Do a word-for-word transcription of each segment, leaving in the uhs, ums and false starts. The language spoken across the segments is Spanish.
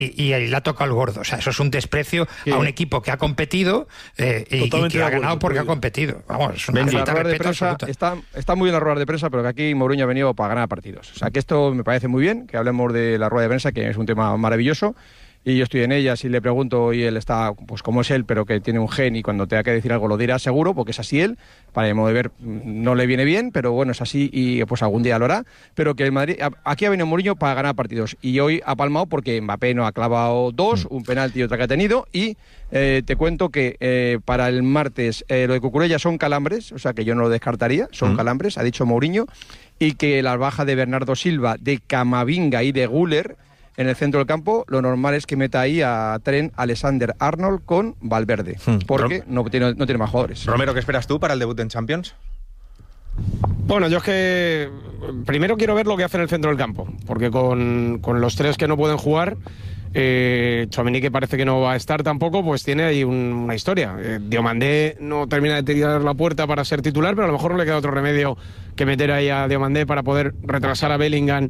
Y, y ahí la toca el gordo. O sea, eso es un desprecio sí. a un equipo que ha competido eh, y, y que ha ganado porque ha competido. Vamos, es una falta de respeto absoluta. Está, está muy bien las ruedas de prensa, pero que aquí Mourinho ha venido para ganar partidos. O sea, que esto me parece muy bien, que hablemos de la rueda de prensa, que es un tema maravilloso. Y yo estoy en ella, si le pregunto y él está, pues como es él, pero que tiene un gen y cuando tenga que decir algo lo dirá seguro, porque es así él, para el modo de ver no le viene bien, pero bueno, es así y pues algún día lo hará, pero que el Madrid, aquí ha venido Mourinho para ganar partidos y hoy ha palmado porque Mbappé no ha clavado dos, un penalti y otra que ha tenido y eh, te cuento que eh, para el martes eh, lo de Cucurella son calambres, o sea que yo no lo descartaría, son mm. calambres, ha dicho Mourinho, y que la baja de Bernardo Silva, de Camavinga y de Güler en el centro del campo, lo normal es que meta ahí a Trent Alexander-Arnold con Valverde, hmm. porque no tiene, no tiene más jugadores. Romero, ¿qué esperas tú para el debut en Champions? Bueno, yo es que primero quiero ver lo que hace en el centro del campo, porque con, con los tres que no pueden jugar, eh, Tchouaméni, que parece que no va a estar tampoco, pues tiene ahí un, una historia. Eh, Diomandé no termina de tirar la puerta para ser titular, pero a lo mejor no le queda otro remedio que meter ahí a Diomandé para poder retrasar a Bellingham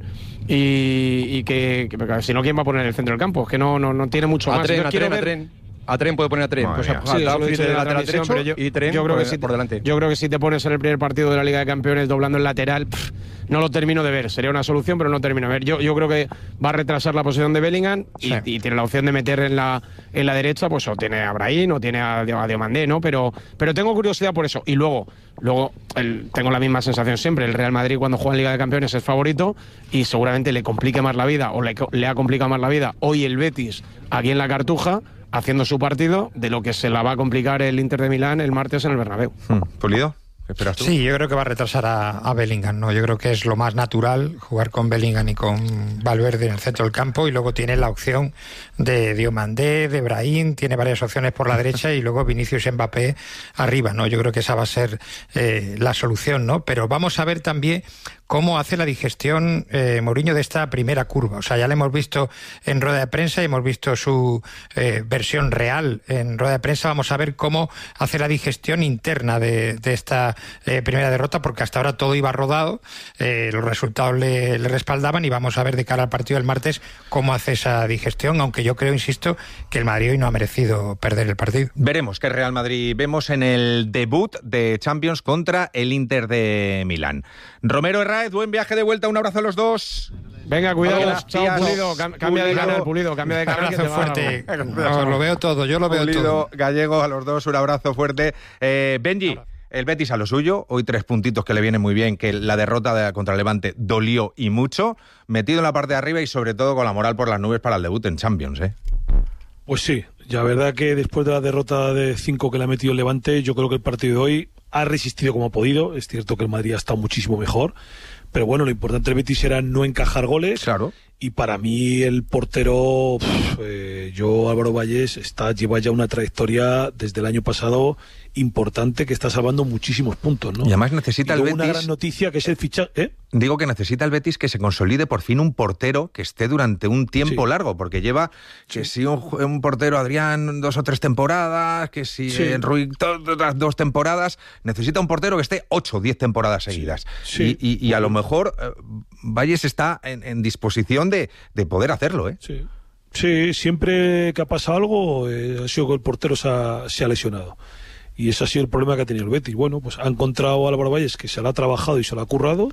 y, y que, que si no, ¿quién va a poner en el centro del campo? Es que no, no, no tiene mucho a más. Tren, yo a quiero Tren, ver... a Tren. A Tren puede poner a Tren, pues a, sí, a, a, de lateral derecho yo, y Tren yo creo por, que si, por delante. Yo creo que si te pones en el primer partido de la Liga de Campeones doblando el lateral, pff, no lo termino de ver. Sería una solución, pero no termino de ver. Yo, yo creo que va a retrasar la posición de Bellingham y, sí. y tiene la opción de meter en la en la derecha, pues o tiene a Brahim o tiene a, a Diomandé, ¿no? Pero, pero tengo curiosidad por eso. Y luego, luego el, tengo la misma sensación siempre. El Real Madrid cuando juega en Liga de Campeones es favorito y seguramente le complique más la vida o le, le ha complicado más la vida. Hoy el Betis, aquí en la Cartuja, haciendo su partido, de lo que se la va a complicar el Inter de Milán el martes en el Bernabéu. Hmm. ¿Pulido? ¿Qué esperas tú? Sí, yo creo que va a retrasar a, a Bellingham, ¿no? Yo creo que es lo más natural jugar con Bellingham y con Valverde en el centro del campo y luego tiene la opción de Diomandé, de Brahim, tiene varias opciones por la derecha y luego Vinicius y Mbappé arriba, ¿no? Yo creo que esa va a ser eh, la solución, ¿no? Pero vamos a ver también cómo hace la digestión eh, Mourinho de esta primera curva. O sea, ya le hemos visto en rueda de prensa y hemos visto su eh, versión real en rueda de prensa. Vamos a ver cómo hace la digestión interna de, de esta eh, primera derrota, porque hasta ahora todo iba rodado, eh, los resultados le, le respaldaban y vamos a ver de cara al partido del martes cómo hace esa digestión, aunque yo creo, insisto, que el Madrid hoy no ha merecido perder el partido. Veremos qué Real Madrid vemos en el debut de Champions contra el Inter de Milán. Romero, Herráez, buen viaje de vuelta, un abrazo a los dos. Venga, cuidado, chao, Pulido, cambia Pulido, de canal, Pulido, cambia de canal. Abrazo fuerte. No, lo veo todo, yo lo veo Pulido, todo. Gallego, a los dos, un abrazo fuerte. Eh, Benji, el Betis a lo suyo, hoy tres puntitos que le vienen muy bien, que la derrota de, contra el Levante dolió y mucho, metido en la parte de arriba y sobre todo con la moral por las nubes para el debut en Champions, ¿eh? Pues sí, la verdad que después de la derrota de cinco que le ha metido el Levante, yo creo que el partido de hoy ha resistido como ha podido. Es cierto que el Madrid ha estado muchísimo mejor, pero bueno, lo importante del Betis era no encajar goles. Claro. Y para mí el portero, pff, eh, yo Álvaro Valles, está, lleva ya una trayectoria desde el año pasado importante, que está salvando muchísimos puntos, ¿no? Y además necesita y el Betis... una gran noticia que es el fichaje... ¿eh? Digo que necesita el Betis que se consolide por fin un portero que esté durante un tiempo sí. largo, porque lleva que sí. si un, un portero Adrián dos o tres temporadas, que si sí. eh, Rui otras dos temporadas, necesita un portero que esté ocho o diez temporadas seguidas. Sí. Sí. Y, y, y a lo mejor eh, Valles está en, en disposición de, de poder hacerlo, ¿eh? Sí. Sí, siempre que ha pasado algo eh, ha sido que el portero se ha, se ha lesionado. Y ese ha sido el problema que ha tenido el Betis. Bueno, pues ha encontrado a Álvaro Valles, que se lo ha trabajado y se lo ha currado.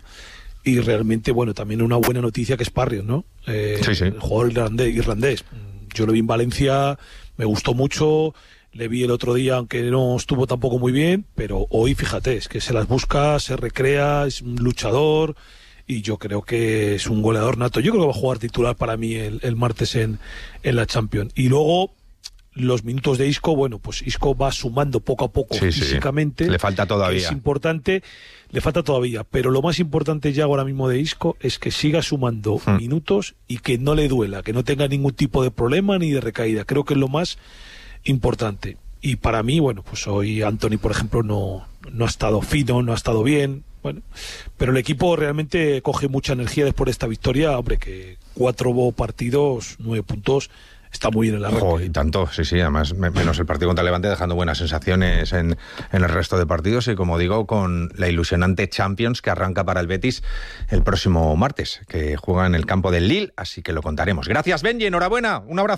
Y realmente, bueno, también una buena noticia que es Parrios, ¿no? Eh, sí, sí. El jugador irlandés, irlandés. Yo lo vi en Valencia, me gustó mucho. Le vi el otro día, aunque no estuvo tampoco muy bien. Pero hoy, fíjate, es que se las busca, se recrea, es un luchador. Y yo creo que es un goleador nato. Yo creo que va a jugar titular para mí el, el martes en, en la Champions. Y luego... los minutos de Isco, bueno, pues Isco va sumando poco a poco sí, físicamente. Sí. Le falta todavía. Es importante, le falta todavía, pero lo más importante ya ahora mismo de Isco es que siga sumando hmm. minutos y que no le duela, que no tenga ningún tipo de problema ni de recaída. Creo que es lo más importante. Y para mí, bueno, pues hoy Anthony, por ejemplo, no, no ha estado fino, no ha estado bien. Bueno, pero el equipo realmente coge mucha energía después de esta victoria, hombre, que cuatro partidos, nueve puntos, está muy bien en la red. Oh, y tanto, sí, sí, además menos el partido contra Levante, dejando buenas sensaciones en, en el resto de partidos y, como digo, con la ilusionante Champions que arranca para el Betis el próximo martes, que juega en el campo del Lille, así que lo contaremos. Gracias, Benji, enhorabuena, un abrazo.